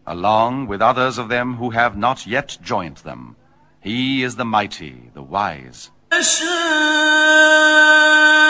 along with others of them who have not yet joined them. He is the mighty, the wise.